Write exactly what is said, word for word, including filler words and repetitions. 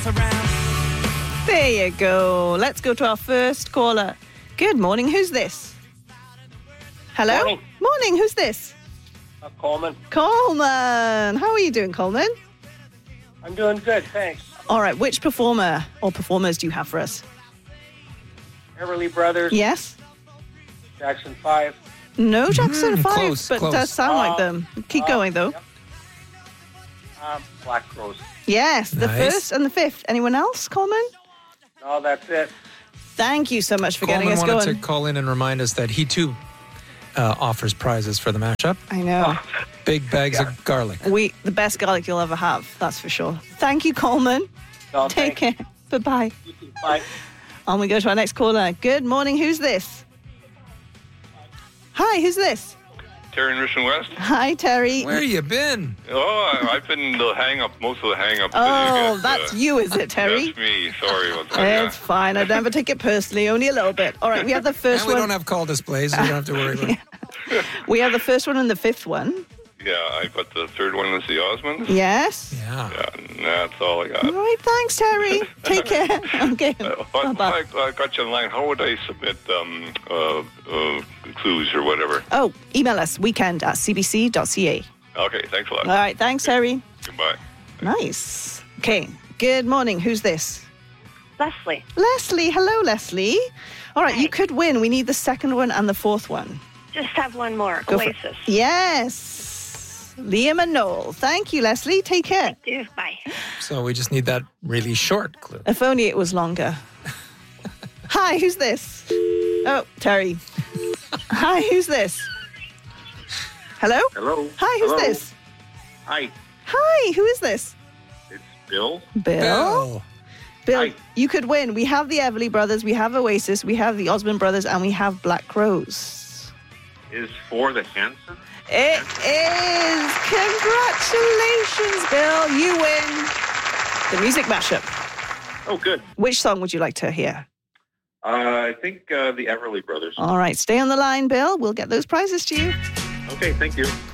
mess around. There you go. Let's go to our first caller. Good morning. Who's this? Hello? Morning. Morning. Who's this? Uh, Coleman. Coleman. How are you doing, Coleman? I'm doing good, thanks. All right. Which performer or performers do you have for us? Everly Brothers. Yes? Jackson five. No Jackson Mm, five, close, but close. does sound like Uh, them. Keep uh, going, though. Yep. Um, Black Crows. Yes, the Nice. first and the fifth. Anyone else, Coleman? No, that's it. Thank you so much for Coleman getting us wanted going. to call in and remind us that he too uh, offers prizes for the mashup. I know. Big bags of garlic. We the best garlic you'll ever have, that's for sure. Thank you, Coleman. No, Take thanks. care. Bye-bye. You too. Bye. On we go to our next caller. Good morning. Who's this? Hi, who's this? Terry in Richmond West. Hi, Terry. Where you been? Oh, I- I've been the hang up, most of the hang up. Oh, get, that's uh, you, is it, Terry? That's me. Sorry about that. It's fine. I never take it personally, only a little bit. All right, we have the first And we one. don't have call displays, so you don't have to worry about it. We have the first one and the fifth one. Yeah, yeah, I got the third one was the Osmonds. Yes. Yeah. Yeah, and that's all I got. All right, thanks, Terry. Take care. Okay. Uh, but Bye-bye. I, I got you in line. How would I submit um, uh, uh, clues or whatever? Oh, email us, weekend at c b c dot c a. Okay, thanks a lot. All right, thanks, Terry. Goodbye. Nice. Okay, good morning. Who's this? Leslie. Leslie. Hello, Leslie. All right, Hi. you could win. We need the second one and the fourth one. Just have one more. Go for- Oasis. Yes. Liam and Noel. Thank you, Leslie. Take care. Thank you. Bye. So we just need that really short clue. If only it was longer. Hi, who's this? Oh, Terry. Hi, who's this? Hello? Hello. Hi, who's Hello. this? Hi. Hi, who is this? It's Bill. Bill? Bill. Bill, Hi. you could win. We have the Everly Brothers, we have Oasis, we have the Osmond Brothers, and we have Black Crows. Is for the Hanson. It is. Congratulations, Bill. You win the music mashup. Oh, good. Which song would you like to hear? Uh, I think uh, the Everly Brothers. All right, stay on the line, Bill. We'll get those prizes to you. Okay, thank you.